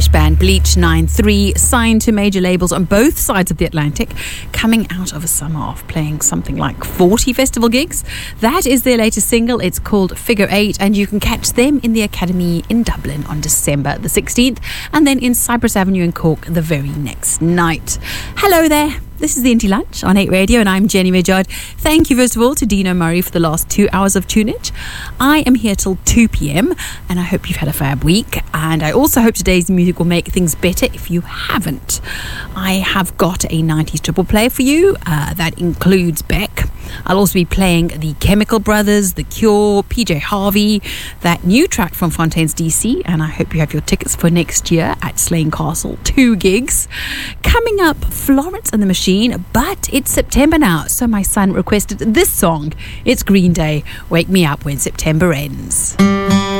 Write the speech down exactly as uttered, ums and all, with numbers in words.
British band Bleach nine three, signed to major labels on both sides of the Atlantic, coming out of a summer of playing something like forty festival gigs. That is their latest single. It's called Figure Eight, and you can catch them in the Academy in Dublin on December the sixteenth, and then in Cypress Avenue in Cork the very next night. Hello there. This is the Indie Lunch on eight Radio, and I'm Jenny Majod. Thank you, first of all, to Dino Murray for the last two hours of tunage. I am here till two p.m, and I hope you've had a fab week. And I also hope today's music will make things better if you haven't. I have got a nineties triple play for you uh, that includes Beck. I'll also be playing the Chemical Brothers, The Cure, P J Harvey, that new track from Fontaines D C, and I hope you have your tickets for next year at Slane Castle, two gigs. Coming up, Florence and the Machine, but it's September now, so my son requested this song. It's Green Day, Wake Me Up When September Ends.